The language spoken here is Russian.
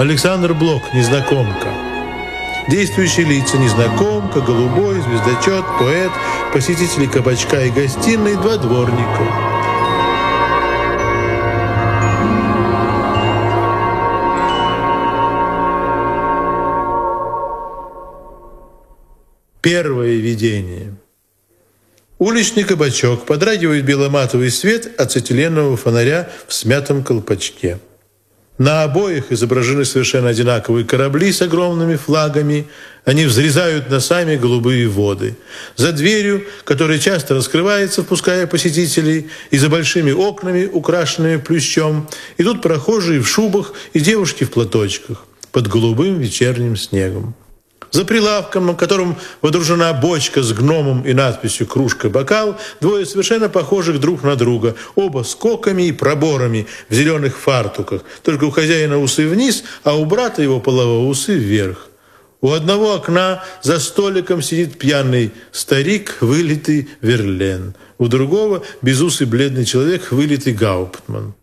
Александр Блок, «Незнакомка». Действующие лица: незнакомка, голубой, звездочет, поэт, посетители кабачка и гостиной, 2 дворника. Первое видение. Уличный кабачок. Подрагивает беломатовый свет ацетиленового фонаря в смятом колпачке. На обоях изображены совершенно одинаковые корабли с огромными флагами. Они взрезают носами голубые воды. За дверью, которая часто раскрывается, впуская посетителей, и за большими окнами, украшенными плющом, идут прохожие в шубах и девушки в платочках под голубым вечерним снегом. За прилавком, на котором водружена бочка с гномом и надписью «Кружка, бокал», 2 совершенно похожих друг на друга, оба с коками и проборами в зеленых фартуках. Только у хозяина усы вниз, а у брата его полового усы вверх. У одного окна за столиком сидит пьяный старик, вылитый Верлен. У другого безусый бледный человек, вылитый Гауптман.